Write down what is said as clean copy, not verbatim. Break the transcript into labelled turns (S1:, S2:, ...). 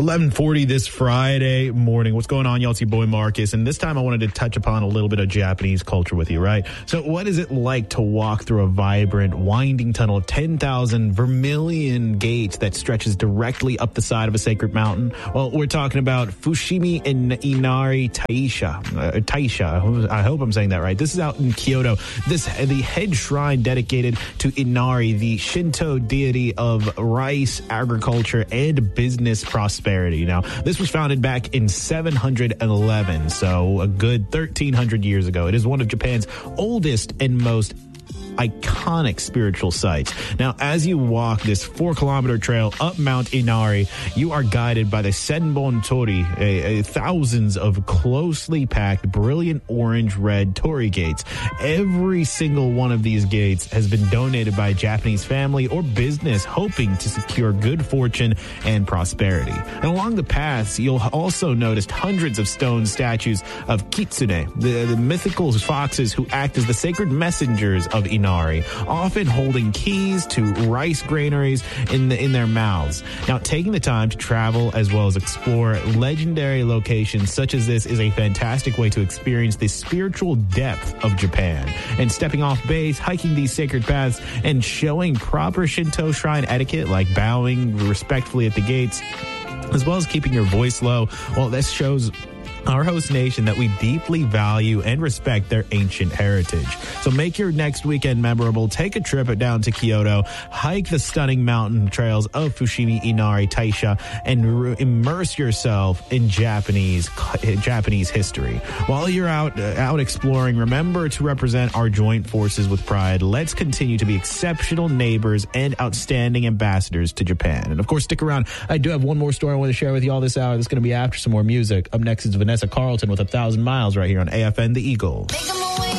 S1: 11:40 this Friday morning. What's going on, y'all? It's your boy Marcus, and this time I wanted to touch upon a little bit of Japanese culture with you, right? So what is it like to walk through a vibrant, winding tunnel of 10,000 vermilion gates that stretches directly up the side of a sacred mountain? Well, we're talking about Fushimi Inari Taisha. I hope I'm saying that right. This is out in Kyoto. The head shrine dedicated to Inari, the Shinto deity of rice, agriculture, and business prosperity. Now, this was founded back in 711, so a good 1,300 years ago. It is one of Japan's oldest and most iconic spiritual sites. Now, as you walk this 4-kilometer trail up Mount Inari, you are guided by the Senbon Tori, thousands of closely packed, brilliant orange-red torii gates. Every single one of these gates has been donated by a Japanese family or business hoping to secure good fortune and prosperity. And along the paths, you'll also notice hundreds of stone statues of Kitsune, the mythical foxes who act as the sacred messengers of Inari, often holding keys to rice granaries in their mouths. Now, taking the time to travel as well as explore legendary locations such as this is a fantastic way to experience the spiritual depth of Japan. And stepping off base, hiking these sacred paths, and showing proper Shinto shrine etiquette like bowing respectfully at the gates, as well as keeping your voice low, well, this shows our host nation that we deeply value and respect their ancient heritage. So make your next weekend memorable. Take a trip down to Kyoto, hike the stunning mountain trails of Fushimi Inari Taisha, and immerse yourself in Japanese history. While you're out exploring, remember to represent our joint forces with pride. Let's continue to be exceptional neighbors and outstanding ambassadors to Japan. And of course, stick around. I do have one more story I want to share with you all this hour. That's going to be after some more music. Up next is Vanessa Carlton with 1,000 Miles right here on AFN The Eagle.